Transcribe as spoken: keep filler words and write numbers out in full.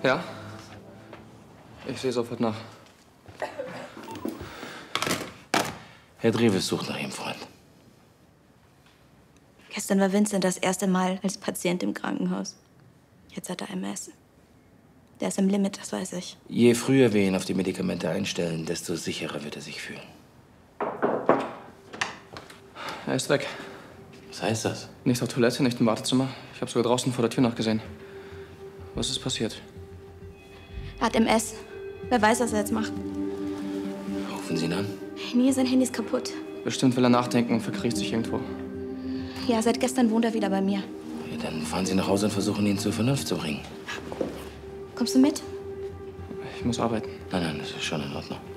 Ja? Ich sehe sofort nach. Herr Dreves sucht nach Ihrem Freund. Gestern war Vincent das erste Mal als Patient im Krankenhaus. Jetzt hat er M S. Der ist im Limit, das weiß ich. Je früher wir ihn auf die Medikamente einstellen, desto sicherer wird er sich fühlen. Er ist weg. Was heißt das? Nicht auf Toilette, nicht im Wartezimmer. Ich habe sogar draußen vor der Tür nachgesehen. Was ist passiert? Er hat M S. Wer weiß, was er jetzt macht. Rufen Sie ihn an. Nee, sein Handy ist kaputt. Bestimmt will er nachdenken und verkriecht sich irgendwo. Ja, seit gestern wohnt er wieder bei mir. Ja, dann fahren Sie nach Hause und versuchen, ihn zur Vernunft zu bringen. Kommst du mit? Ich muss arbeiten. Nein, nein, das ist schon in Ordnung.